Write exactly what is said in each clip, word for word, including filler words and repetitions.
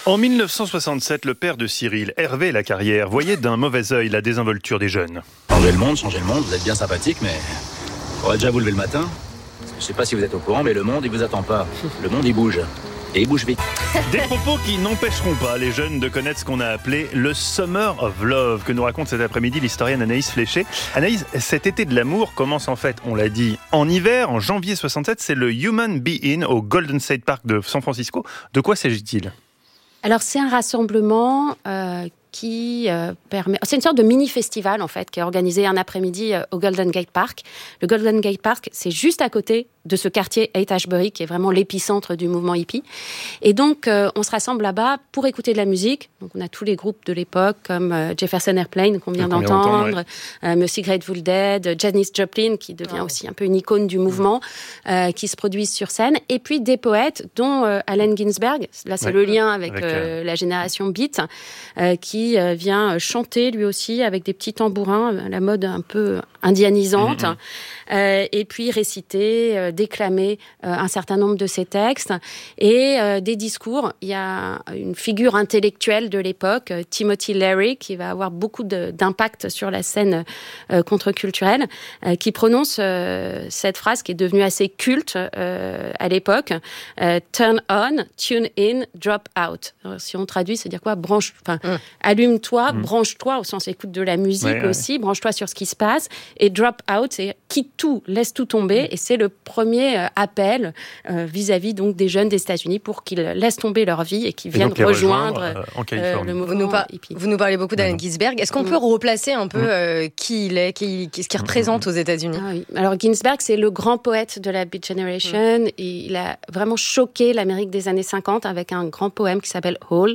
En dix-neuf cent soixante-sept, le père de Cyril, Hervé Lacarrière, voyait d'un mauvais œil la désinvolture des jeunes. Changer le monde, changer le monde, vous êtes bien sympathique, mais faudrait déjà vous lever le matin. Je sais pas si vous êtes au courant, mais le monde, il vous attend pas. Le monde, il bouge. Et il bouge vite. Des propos qui n'empêcheront pas les jeunes de connaître ce qu'on a appelé le Summer of Love, que nous raconte cet après-midi l'historienne Anaïs Fléché. Anaïs, cet été de l'amour commence en fait, on l'a dit, en hiver, en janvier soixante-sept, c'est le Human Be-In au Golden State Park de San Francisco. De quoi s'agit-il ? Alors c'est un rassemblement euh, qui euh, permet... C'est une sorte de mini-festival en fait, qui est organisé un après-midi euh, au Golden Gate Park. Le Golden Gate Park, c'est juste à côté de ce quartier Haight-Ashbury, qui est vraiment l'épicentre du mouvement hippie. Et donc, euh, on se rassemble là-bas pour écouter de la musique. Donc, on a tous les groupes de l'époque, comme euh, Jefferson Airplane, qu'on vient qu'on d'entendre, ouais. euh, Mercy Grateful Dead, Janis Joplin, qui devient oh. aussi un peu une icône du mouvement, euh, qui se produisent sur scène. Et puis, des poètes, dont euh, Allen Ginsberg. Là, c'est ouais. le lien avec, avec euh, la génération Beat, euh, qui euh, vient chanter, lui aussi, avec des petits tambourins, à la mode un peu indianisante. Mm-hmm. Euh, et puis, réciter... Euh, déclamer euh, un certain nombre de ses textes et euh, des discours. Il y a une figure intellectuelle de l'époque, euh, Timothy Leary, qui va avoir beaucoup de, d'impact sur la scène euh, contre-culturelle, euh, qui prononce euh, cette phrase qui est devenue assez culte euh, à l'époque, euh, « Turn on, tune in, drop out ». Alors, si on traduit, c'est dire quoi ? Branche, enfin, mmh. allume-toi, mmh. branche-toi, au sens écoute de la musique ouais, aussi, ouais. branche-toi sur ce qui se passe, et drop out, c'est quitte tout, laisse tout tomber, mmh. et c'est le premier appel euh, vis-à-vis donc des jeunes des États-Unis pour qu'ils laissent tomber leur vie et qu'ils viennent rejoindre, rejoindre euh, en Californie. Euh, le mouvement vous nous, par- hippie. Vous nous parlez beaucoup d'Allen Ginsberg. Est-ce qu'on mmh. peut replacer un peu euh, qui il est, qui, qui, ce qu'il représente aux États-Unis ? Ah oui. Alors Ginsberg, c'est le grand poète de la Beat Generation. Mmh. Et il a vraiment choqué l'Amérique des années cinquante avec un grand poème qui s'appelle Hole,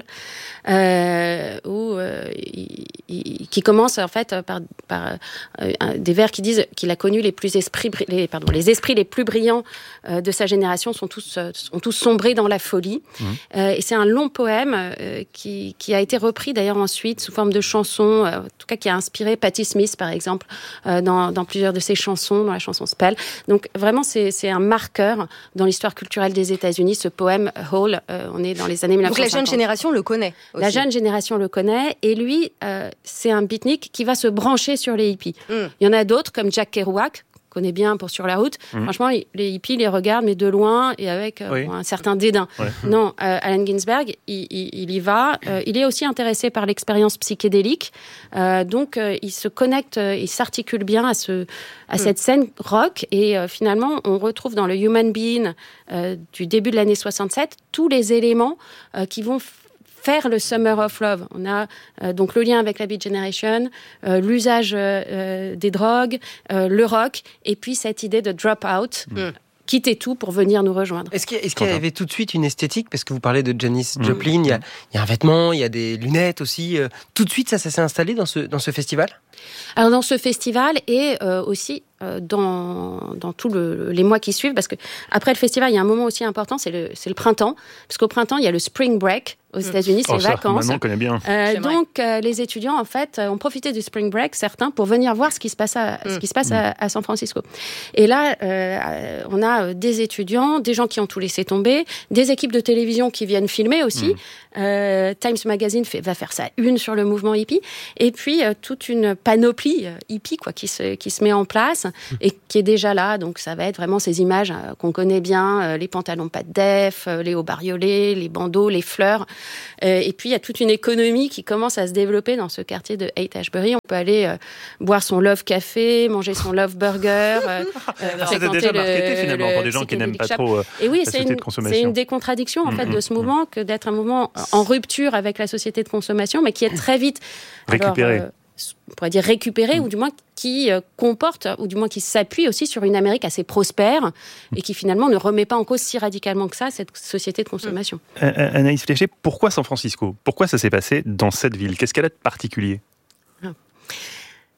euh, où euh, il, il, qui commence en fait par, par euh, des vers qui disent qu'il a connu les plus esprits, les, pardon, les esprits les plus brillants euh, de sa génération sont tous, euh, sont tous sombrés dans la folie. Mmh. Euh, et c'est un long poème euh, qui, qui a été repris d'ailleurs ensuite sous forme de chansons, euh, en tout cas qui a inspiré Patti Smith par exemple euh, dans, dans plusieurs de ses chansons, dans la chanson Spell. Donc vraiment c'est, c'est un marqueur dans l'histoire culturelle des États-Unis, ce poème Hole. Euh, on est dans les années mille neuf cent cinquante. Donc la jeune génération le connaît aussi. La jeune génération le connaît et lui, euh, c'est un beatnik qui va se brancher sur les hippies. Mmh. Il y en a d'autres comme Jack Kerouac, connaît bien pour Sur la route. Mmh. Franchement, les hippies les regardent, mais de loin et avec euh, oui. bon, un certain dédain. Ouais. Non, euh, Allen Ginsberg, il, il, il y va. Euh, il est aussi intéressé par l'expérience psychédélique. Euh, donc, euh, il se connecte, euh, il s'articule bien à, ce, à mmh. cette scène rock. Et euh, finalement, on retrouve dans le Human Be-In euh, du début de l'année soixante-sept tous les éléments euh, qui vont faire le Summer of Love. On a euh, donc le lien avec la Beat Generation, euh, l'usage euh, des drogues, euh, le rock, et puis cette idée de drop out. Mmh. Quitter tout pour venir nous rejoindre. Est-ce qu'il, est-ce qu'il y avait tout de suite une esthétique ? Parce que vous parlez de Janis mmh. Joplin, il y a, il y a un vêtement, il y a des lunettes aussi. Euh, tout de suite, ça, ça s'est installé dans ce, dans ce festival ? Alors dans ce festival et euh, aussi euh, dans, dans tous le, les mois qui suivent, parce que après le festival, il y a un moment aussi important, c'est le, c'est le printemps, parce qu'au printemps, il y a le spring break aux États-Unis, c'est oh, les ça, vacances. Maintenant, on connaît bien. Euh, donc, euh, les étudiants, en fait, ont profité du spring break, certains, pour venir voir ce qui se passe à, mm. ce qui se passe mm. à, à San Francisco. Et là, euh, on a des étudiants, des gens qui ont tout laissé tomber, des équipes de télévision qui viennent filmer aussi. Mm. Euh, Times Magazine fait, va faire sa une sur le mouvement hippie. Et puis, euh, toute une panoplie euh, hippie, quoi, qui se, qui se met en place mm. et qui est déjà là. Donc, ça va être vraiment ces images euh, qu'on connaît bien, euh, les pantalons pas de def, euh, les hauts bariolés, les bandeaux, les fleurs. Euh, et puis, il y a toute une économie qui commence à se développer dans ce quartier de Haight-Ashbury. On peut aller euh, boire son Love Café, manger son Love Burger. Euh, euh, c'est déjà marketé, finalement, pour des gens qui n'aiment pas trop euh, et oui, la c'est société une, de consommation. C'est une des contradictions, en fait, mmh, de ce mouvement, mmh. que d'être un mouvement en rupture avec la société de consommation, mais qui est très vite... récupéré. Alors, euh, on pourrait dire récupéré, mmh. ou du moins qui euh, comporte, ou du moins qui s'appuie aussi sur une Amérique assez prospère, et qui finalement ne remet pas en cause si radicalement que ça cette société de consommation. Mmh. Euh, Anaïs Fléché, pourquoi San Francisco ? Pourquoi ça s'est passé dans cette ville ? Qu'est-ce qu'elle a de particulier ?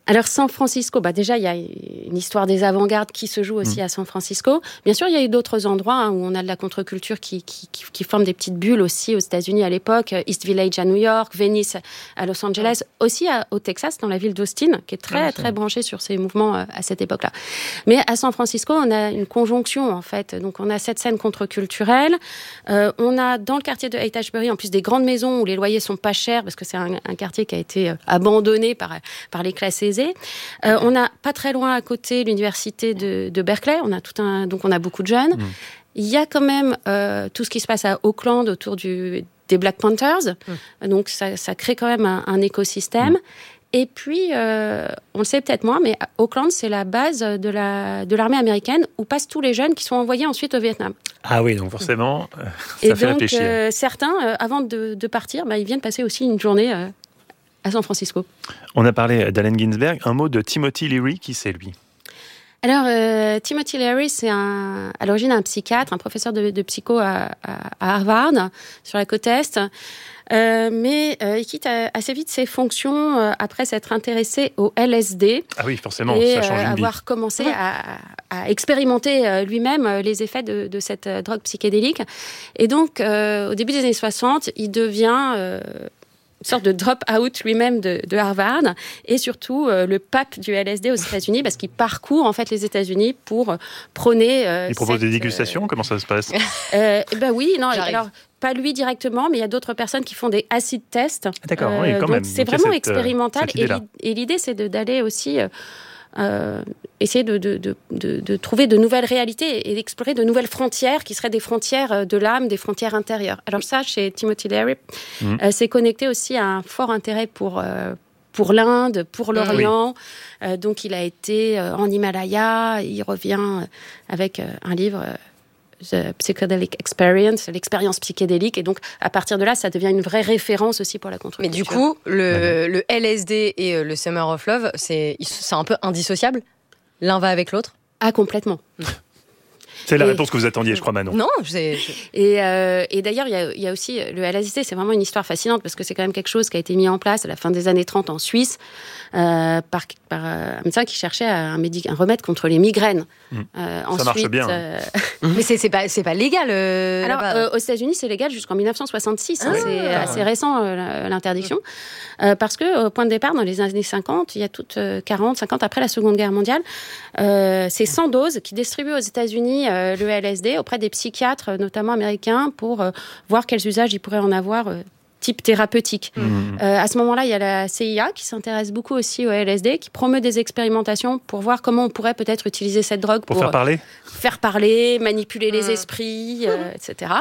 Alors, San Francisco, bah déjà, il y a une histoire des avant-gardes qui se joue aussi mmh. à San Francisco. Bien sûr, il y a eu d'autres endroits hein, où on a de la contre-culture qui, qui, qui, qui forment des petites bulles aussi aux États-Unis à l'époque. East Village à New York, Venice à Los Angeles, mmh. aussi à, au Texas, dans la ville d'Austin, qui est très, mmh. très branchée sur ces mouvements euh, à cette époque-là. Mais à San Francisco, on a une conjonction, en fait. Donc, on a cette scène contre-culturelle. Euh, on a, dans le quartier de Haight-Ashbury, en plus des grandes maisons où les loyers sont pas chers, parce que c'est un, un quartier qui a été euh, abandonné par, par les classes aisées. Euh, on a pas très loin à côté l'université de, de Berkeley. On a tout un, donc on a beaucoup de jeunes. Mmh. Il y a quand même euh, tout ce qui se passe à Oakland autour du, des Black Panthers. Mmh. Donc ça, ça crée quand même un, un écosystème. Mmh. Et puis, euh, on le sait peut-être moins, mais Oakland, c'est la base de, la, de l'armée américaine où passent tous les jeunes qui sont envoyés ensuite au Vietnam. Ah oui, donc forcément, euh, ça Et fait donc, réfléchir. Euh, certains, euh, avant de, de partir, bah, ils viennent passer aussi une journée euh, à San Francisco. On a parlé d'Allen Ginsberg. Un mot de Timothy Leary, qui c'est lui ? Alors, euh, Timothy Leary, c'est un, à l'origine un psychiatre, un professeur de, de psycho à, à, à Harvard, sur la côte Est. Euh, mais euh, il quitte assez vite ses fonctions euh, après s'être intéressé au L S D. Ah oui, forcément, et, ça change euh, une vie. avoir commencé à, à expérimenter euh, lui-même euh, les effets de, de cette euh, drogue psychédélique. Et donc, euh, au début des années soixante, il devient... Euh, une sorte de drop-out lui-même de, de Harvard et surtout euh, le pape du L S D aux États-Unis parce qu'il parcourt en fait les États-Unis pour euh, prôner. Euh, il propose cette, des dégustations. Euh... Comment ça se passe? euh, Ben oui, non. J'arrive. Alors pas lui directement, mais il y a d'autres personnes qui font des acid tests. Ah, d'accord, euh, oui, quand donc même. C'est donc vraiment cette, expérimental cette et, et l'idée c'est de, d'aller aussi. Euh, Euh, essayer de, de, de, de, de trouver de nouvelles réalités et d'explorer de nouvelles frontières qui seraient des frontières de l'âme, des frontières intérieures. Alors ça, chez Timothy Leary, mmh. euh, c'est connecté aussi à un fort intérêt pour, euh, pour l'Inde, pour l'Orient. Oui. Euh, donc il a été euh, en Himalaya, il revient avec euh, un livre... Euh, The Psychedelic Experience, l'expérience psychédélique, et donc à partir de là, ça devient une vraie référence aussi pour la contre-culture. Mais du coup, le, le L S D et le Summer of Love, c'est, c'est un peu indissociable. L'un va avec l'autre. Ah, complètement. C'est la et, réponse que vous attendiez, je crois, Manon. Non, c'est... Et, euh, et d'ailleurs, il y a, il y a aussi le L S D, c'est vraiment une histoire fascinante parce que c'est quand même quelque chose qui a été mis en place à la fin des années trente en Suisse euh, par, par un médecin qui cherchait un, médic- un remède contre les migraines. Mmh. Euh, Ça ensuite, marche bien. Euh... Mais c'est, c'est, pas, c'est pas légal. Euh, Alors, là-bas. euh, aux États-Unis, c'est légal jusqu'en dix-neuf cent soixante-six. Ah, hein, c'est ouais. assez récent, euh, l'interdiction. Mmh. Euh, parce qu'au point de départ, dans les années cinquante, il y a toutes euh, quarante, cinquante, après la Seconde Guerre mondiale, euh, c'est cent doses qui distribuent aux États-Unis euh, le L S D auprès des psychiatres, notamment américains, pour euh, voir quels usages ils pourraient en avoir, euh, type thérapeutique. Mmh. Euh, à ce moment-là, il y a la C I A qui s'intéresse beaucoup aussi au L S D, qui promeut des expérimentations pour voir comment on pourrait peut-être utiliser cette drogue pour, pour faire parler, faire parler, manipuler mmh. les esprits, euh, et cetera.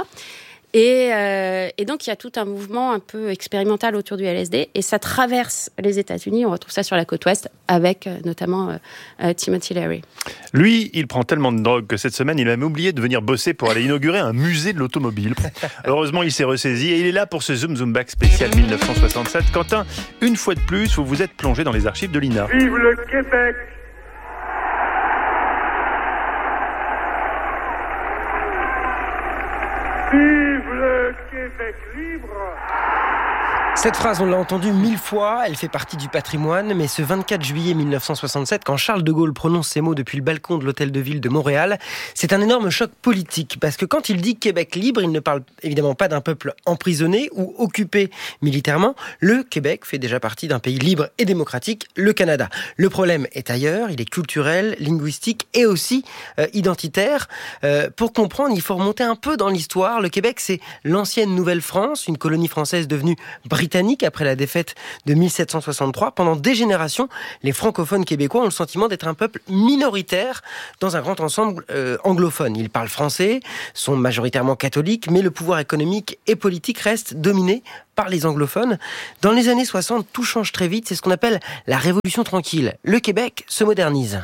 Et, euh, et donc, il y a tout un mouvement un peu expérimental autour du L S D, et ça traverse les États-Unis. On retrouve ça sur la côte ouest, avec euh, notamment euh, euh, Timothy Leary. Lui, il prend tellement de drogue que cette semaine, il a même oublié de venir bosser pour aller inaugurer un musée de l'automobile. Heureusement, il s'est ressaisi et il est là pour ce Zoom Zoom Back spécial dix-neuf cent soixante-sept. Quentin, une fois de plus, vous vous êtes plongé dans les archives de l'I N A. Vive le Québec! Vive le Québec libre! Cette phrase, on l'a entendue mille fois, elle fait partie du patrimoine, mais ce vingt-quatre juillet mille neuf cent soixante-sept, quand Charles de Gaulle prononce ces mots depuis le balcon de l'hôtel de ville de Montréal, c'est un énorme choc politique, parce que quand il dit Québec libre, il ne parle évidemment pas d'un peuple emprisonné ou occupé militairement. Le Québec fait déjà partie d'un pays libre et démocratique, le Canada. Le problème est ailleurs, il est culturel, linguistique et aussi euh, identitaire. Euh, pour comprendre, il faut remonter un peu dans l'histoire. Le Québec, c'est l'ancienne Nouvelle-France, une colonie française devenue britannique après la défaite de mille sept cent soixante-trois. Pendant des générations, les francophones québécois ont le sentiment d'être un peuple minoritaire dans un grand ensemble euh, anglophone. Ils parlent français, sont majoritairement catholiques, mais le pouvoir économique et politique reste dominé par les anglophones. Dans les années soixante, tout change très vite. C'est ce qu'on appelle la Révolution tranquille. Le Québec se modernise.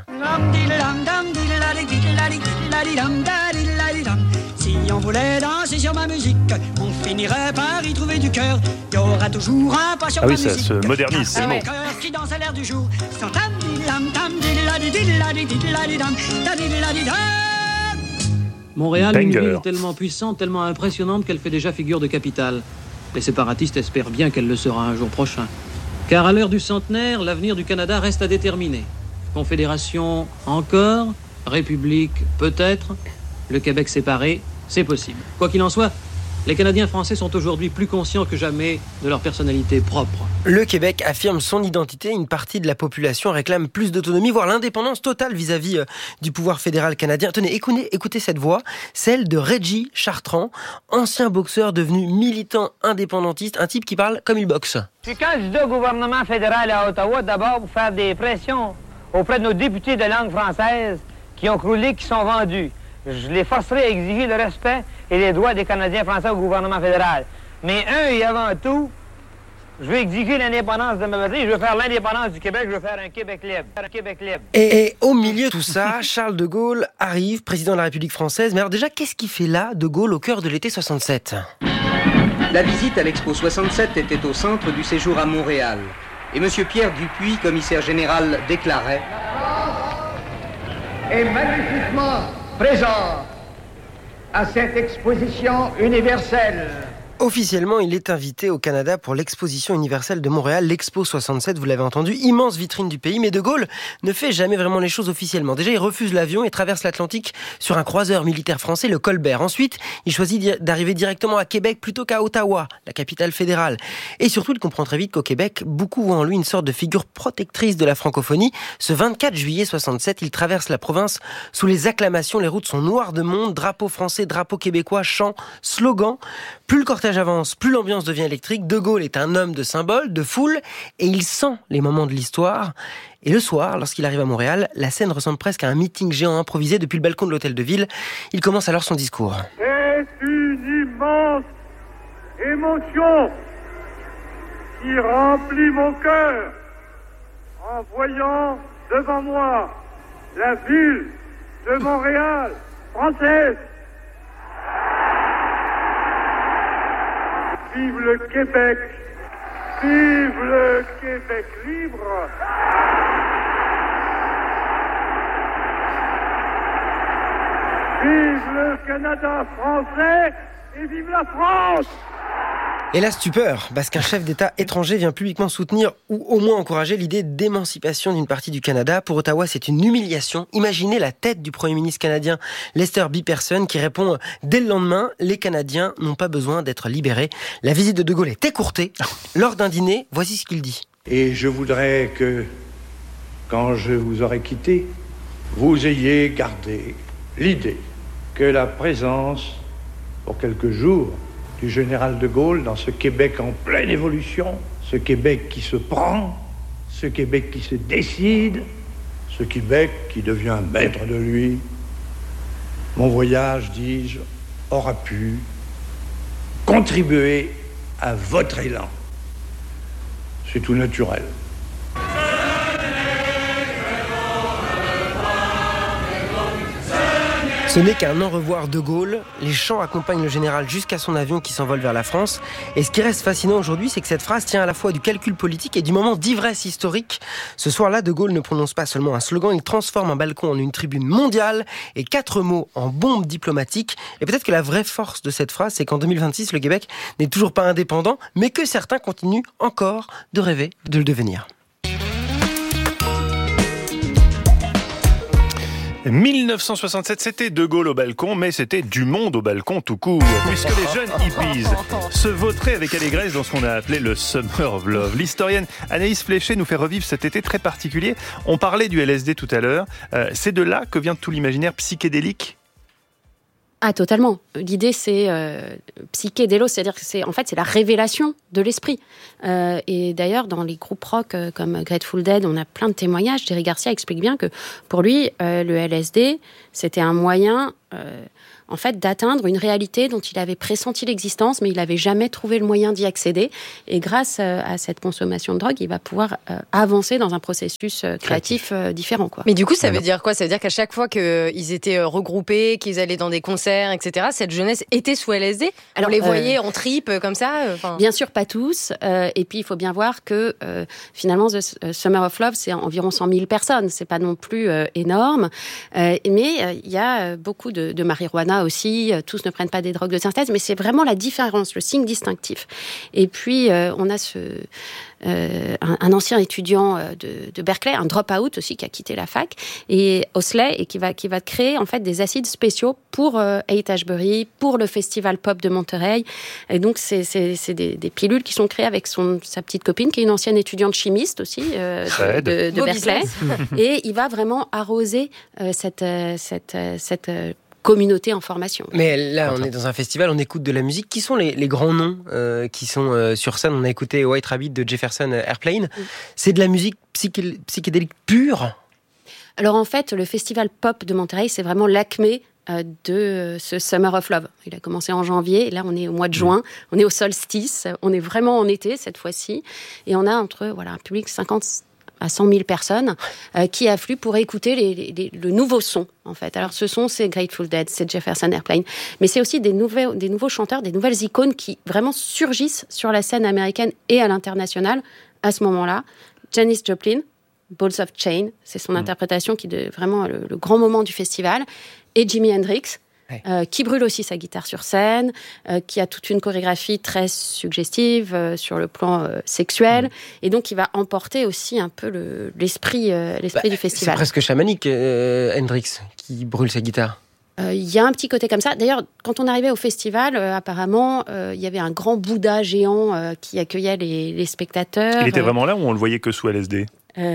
Si on voulait danser sur ma musique, on finirait par y trouver du cœur. Il y aura toujours un pas sur ah ma oui, ça musique. se modernise, c'est un bon. cœur qui danse à l'air du jour. Sans tam dilam tam dilam tam. Montréal est une Banger. ville tellement puissante, tellement impressionnante qu'elle fait déjà figure de capitale. Les séparatistes espèrent bien qu'elle le sera un jour prochain. Car à l'heure du centenaire, l'avenir du Canada reste à déterminer. Confédération encore, République peut-être, le Québec séparé, c'est possible. Quoi qu'il en soit, les Canadiens français sont aujourd'hui plus conscients que jamais de leur personnalité propre. Le Québec affirme son identité. Une partie de la population réclame plus d'autonomie, voire l'indépendance totale vis-à-vis euh, du pouvoir fédéral canadien. Tenez, écoutez, écoutez cette voix, celle de Reggie Chartrand, ancien boxeur devenu militant indépendantiste, un type qui parle comme il boxe. Je suis candidat au gouvernement fédéral à Ottawa, d'abord pour faire des pressions auprès de nos députés de langue française qui ont croulé, qui sont vendus. Je les forcerai à exiger le respect et les droits des Canadiens français au gouvernement fédéral. Mais un et avant tout, je veux exiger l'indépendance de ma patrie, je veux faire l'indépendance du Québec, je veux faire un Québec libre. Un Québec libre. Et, et au milieu de tout ça, Charles de Gaulle arrive, président de la République française. Mais alors déjà, qu'est-ce qu'il fait là, de Gaulle, au cœur de l'été soixante-sept ? La visite à l'Expo soixante-sept était au centre du séjour à Montréal. Et M. Pierre Dupuis, commissaire général, déclarait « Et magnifiquement présent à cette exposition universelle. » Officiellement, il est invité au Canada pour l'exposition universelle de Montréal, l'Expo soixante-sept, vous l'avez entendu, immense vitrine du pays, mais De Gaulle ne fait jamais vraiment les choses officiellement. Déjà, il refuse l'avion et traverse l'Atlantique sur un croiseur militaire français, le Colbert. Ensuite, il choisit d'arriver directement à Québec plutôt qu'à Ottawa, la capitale fédérale. Et surtout, il comprend très vite qu'au Québec, beaucoup voient en lui une sorte de figure protectrice de la francophonie. Ce vingt-quatre juillet soixante-sept, il traverse la province sous les acclamations, les routes sont noires de monde, drapeau français, drapeau québécois, chants, slogans. Plus le cortège avance, plus l'ambiance devient électrique. De Gaulle est un homme de symbole, de foule, et il sent les moments de l'histoire. Et le soir, lorsqu'il arrive à Montréal, la scène ressemble presque à un meeting géant improvisé depuis le balcon de l'hôtel de ville. Il commence alors son discours. C'est une immense émotion qui remplit mon cœur en voyant devant moi la ville de Montréal française. Vive le Québec! Vive le Québec libre! Vive le Canada français et vive la France! Et la stupeur, parce qu'un chef d'État étranger vient publiquement soutenir ou au moins encourager l'idée d'émancipation d'une partie du Canada. Pour Ottawa, c'est une humiliation. Imaginez la tête du Premier ministre canadien Lester B. Pearson qui répond dès le lendemain « Les Canadiens n'ont pas besoin d'être libérés ». La visite de De Gaulle est écourtée. Lors d'un dîner, voici ce qu'il dit. Et je voudrais que, quand je vous aurai quitté, vous ayez gardé l'idée que la présence, pour quelques jours, du général de Gaulle dans ce Québec en pleine évolution, ce Québec qui se prend, ce Québec qui se décide, ce Québec qui devient maître de lui. Mon voyage, dis-je, aura pu contribuer à votre élan. C'est tout naturel. Ce n'est qu'un au revoir de Gaulle. Les chants accompagnent le général jusqu'à son avion qui s'envole vers la France. Et ce qui reste fascinant aujourd'hui, c'est que cette phrase tient à la fois du calcul politique et du moment d'ivresse historique. Ce soir-là, de Gaulle ne prononce pas seulement un slogan, il transforme un balcon en une tribune mondiale et quatre mots en bombe diplomatique. Et peut-être que la vraie force de cette phrase, c'est qu'en deux mille vingt-six, le Québec n'est toujours pas indépendant, mais que certains continuent encore de rêver de le devenir. mille neuf cent soixante-sept, c'était De Gaulle au balcon, mais c'était du monde au balcon tout court, puisque les jeunes hippies se vautraient avec allégresse dans ce qu'on a appelé le Summer of Love. L'historienne Anaïs Fléché nous fait revivre cet été très particulier. On parlait du L S D tout à l'heure. Euh, c'est de là que vient tout l'imaginaire psychédélique ? Ah, totalement. L'idée, c'est euh, psychédélo, c'est-à-dire que c'est, en fait, c'est la révélation de l'esprit. Euh, et d'ailleurs, dans les groupes rock euh, comme Grateful Dead, on a plein de témoignages. Jerry Garcia explique bien que pour lui, euh, le L S D, c'était un moyen, euh, en fait, d'atteindre une réalité dont il avait pressenti l'existence, mais il n'avait jamais trouvé le moyen d'y accéder. Et grâce euh, à cette consommation de drogue, il va pouvoir euh, avancer dans un processus euh, créatif euh, différent, quoi. Mais du coup, ça veut dire quoi ? Ça veut dire qu'à chaque fois qu'ils étaient regroupés, qu'ils allaient dans des concerts, et cetera, cette jeunesse était sous L S D ? Alors, on les voyait euh, en trip, comme ça euh, Bien sûr, pas tous. Euh, et puis, il faut bien voir que, euh, finalement, The Summer of Love, c'est environ cent mille personnes. C'est pas non plus euh, énorme. Euh, mais il euh, y a beaucoup de, de marijuana moi aussi, tous ne prennent pas des drogues de synthèse, mais c'est vraiment la différence, le signe distinctif. Et puis, euh, on a ce, euh, un, un ancien étudiant de, de Berkeley, un drop-out aussi, qui a quitté la fac, et Osley, et qui va, qui va créer en fait des acides spéciaux pour euh, Haight-Ashbury, pour le Festival Pop de Monterey. Et donc, c'est, c'est, c'est des, des pilules qui sont créées avec son, sa petite copine, qui est une ancienne étudiante chimiste aussi, euh, de, de, de Berkeley. Et il va vraiment arroser euh, cette, euh, cette, euh, cette euh, communauté en formation. Mais là, on est dans un festival, on écoute de la musique. Qui sont les, les grands noms euh, qui sont euh, sur scène? On a écouté White Rabbit de Jefferson Airplane. Mm. C'est de la musique psyché- psychédélique pure? Alors en fait, le Festival Pop de Monterey, c'est vraiment l'acmé euh, de ce Summer of Love. Il a commencé en janvier, et là on est au mois de juin, on est au solstice, on est vraiment en été cette fois-ci, et on a entre voilà, un public cinquante à cent mille personnes euh, qui affluent pour écouter les, les, les, le nouveau son, en fait. Alors, ce son, c'est Grateful Dead, c'est Jefferson Airplane, mais c'est aussi des, nouveaux, des nouveaux chanteurs, des nouvelles icônes qui vraiment surgissent sur la scène américaine et à l'international à ce moment-là. Janis Joplin, Balls of Chain, c'est son mmh. interprétation qui est vraiment le, le grand moment du festival, et Jimi Hendrix, Euh, qui brûle aussi sa guitare sur scène, euh, qui a toute une chorégraphie très suggestive euh, sur le plan euh, sexuel, mmh. et donc qui va emporter aussi un peu le, l'esprit, euh, l'esprit bah, du festival. C'est presque chamanique, euh, Hendrix, qui brûle sa guitare. Il euh, y a un petit côté comme ça. D'ailleurs, quand on arrivait au festival, euh, apparemment, il euh, y avait un grand Bouddha géant euh, qui accueillait les, les spectateurs. Il était vraiment là ou on le voyait que sous L S D? Euh...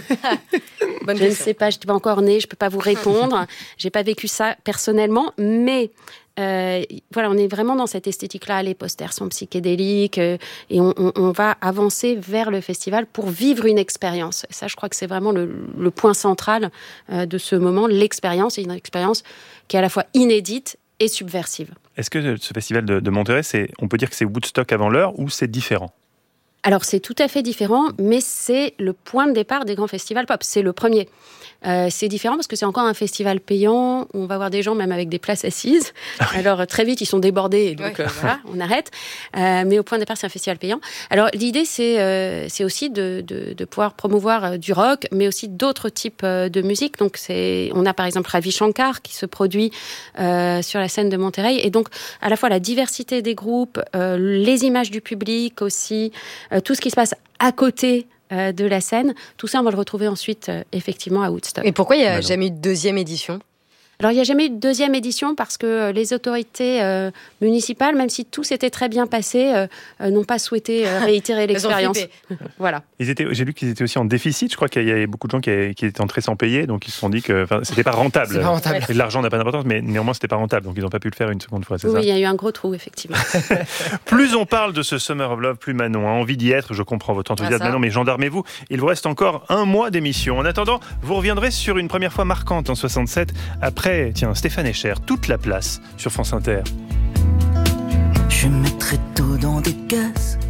je question. ne sais pas, je n'étais pas encore née, je ne peux pas vous répondre. Je n'ai pas vécu ça personnellement, mais euh, voilà, on est vraiment dans cette esthétique-là. Les posters sont psychédéliques euh, et on, on, on va avancer vers le festival pour vivre une expérience. Et ça, je crois que c'est vraiment le, le point central euh, de ce moment. L'expérience est une expérience qui est à la fois inédite et subversive. Est-ce que ce festival de, de Monterey, c'est, on peut dire que c'est Woodstock avant l'heure ou c'est différent? Alors, c'est tout à fait différent, mais c'est le point de départ des grands festivals pop. C'est le premier. Euh, c'est différent parce que c'est encore un festival payant où on va voir des gens même avec des places assises. Alors, très vite, ils sont débordés, et donc ouais. euh, voilà, on arrête. Euh, mais au point de départ, c'est un festival payant. Alors, l'idée, c'est, euh, c'est aussi de, de, de pouvoir promouvoir euh, du rock, mais aussi d'autres types euh, de musique. Donc, c'est, on a par exemple Ravi Shankar qui se produit euh, sur la scène de Monterey. Et donc, à la fois la diversité des groupes, euh, les images du public aussi, euh, tout ce qui se passe à côté euh, de la scène, tout ça, on va le retrouver ensuite, euh, effectivement, à Woodstock. Et pourquoi il n'y a bah jamais eu de deuxième édition ? Alors, il n'y a jamais eu de deuxième édition parce que les autorités euh, municipales, même si tout s'était très bien passé, euh, euh, n'ont pas souhaité euh, réitérer l'expérience. Voilà. Ils étaient, j'ai lu qu'ils étaient aussi en déficit. Je crois qu'il y avait beaucoup de gens qui, avaient, qui étaient entrés sans payer, donc ils se sont dit que c'était pas rentable. C'est pas rentable. Et l'argent n'a pas d'importance, mais néanmoins c'était pas rentable, donc ils n'ont pas pu le faire une seconde fois. C'est oui, ça. il y a eu un gros trou, effectivement. Plus on parle de ce Summer of Love, plus Manon a envie d'y être. Je comprends votre enthousiasme, ah, Manon, mais gendarmez-vous. Il vous reste encore un mois d'émission. En attendant, vous reviendrez sur une première fois marquante en soixante-sept. Après, tiens, Stéphane Echer, toute la place sur France Inter. Je mettrai tout dans des caisses